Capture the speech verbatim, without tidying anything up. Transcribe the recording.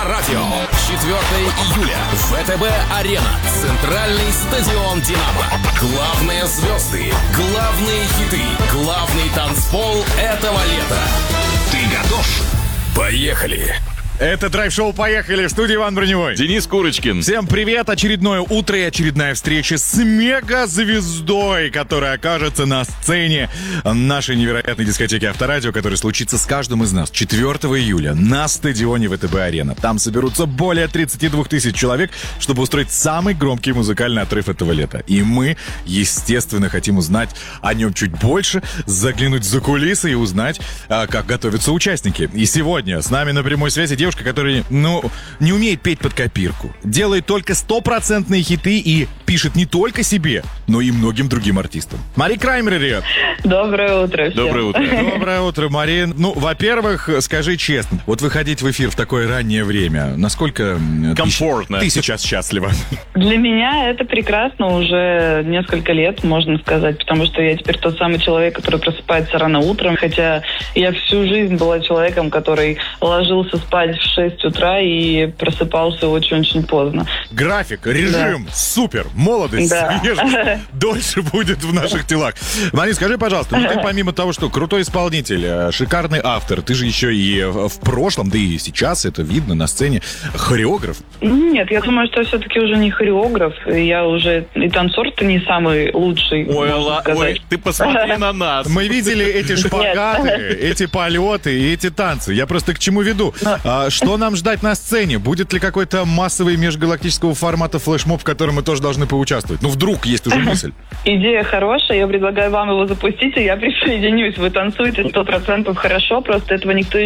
Авторадио. четвёртого июля. ВТБ-арена. Центральный стадион «Динамо». Главные звезды, главные хиты, главный танцпол этого лета. Ты готов? Поехали! Это драйв-шоу «Поехали!» В студии Иван Броневой. Денис Курочкин. Всем привет! Очередное утро и очередная встреча с мегазвездой, которая окажется на сцене нашей невероятной дискотеки Авторадио, которая случится с каждым из нас четвёртого июля на стадионе ВТБ-арена. Там соберутся более тридцать два тысяч человек, чтобы устроить самый громкий музыкальный отрыв этого лета. И мы, естественно, хотим узнать о нем чуть больше, заглянуть за кулисы и узнать, как готовятся участники. И сегодня с нами на прямой связи девушка, Девушка, которая, ну, не умеет петь под копирку. Делает только стопроцентные хиты и пишет не только себе, но и многим другим артистам. Мари Краймер, привет. Доброе утро всем. Доброе утро. Доброе утро, Мари. Ну, во-первых, скажи честно, вот выходить в эфир в такое раннее время, насколько комфортно? Ты, ты сейчас счастлива? Для меня это прекрасно уже несколько лет, можно сказать, потому что я теперь тот самый человек, который просыпается рано утром, хотя я всю жизнь была человеком, который ложился спать в шесть утра и просыпался очень-очень поздно. График, режим, да. Супер, молодость, да. свежесть, дольше будет в наших телах. Мари, скажи, пожалуйста, ну ты помимо того, что крутой исполнитель, шикарный автор, ты же еще и в прошлом, да и сейчас это видно на сцене, хореограф? Нет, я думаю, что все-таки уже не хореограф, я уже и танцор-то не самый лучший. Ой, ла, ой, ты посмотри на нас. Мы видели эти шпагаты, эти полеты и эти танцы. Я просто к чему веду? А, что нам ждать на сцене? Будет ли какой-то массовый межгалактического формата флешмоб, в котором мы тоже должны поучаствовать? Ну, вдруг есть уже мысль. Идея хорошая, я предлагаю вам его запустить, и я присоединюсь. Вы танцуете сто процентов хорошо, просто этого никто